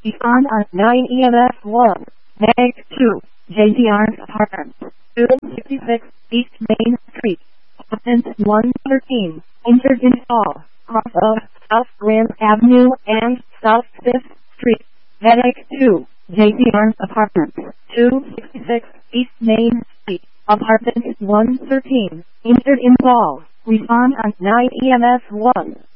Respond on 9 EMS 1. Meg 2. JDR's apartment. 266 East Main Street. Offense 113. Injured in fall. Cross of South Grand Avenue and South 5th Street. Medic 2. JDR's apartment. 266 East Main Street. Apartment 113. Injured in fall. Respond on 9 EMS 1.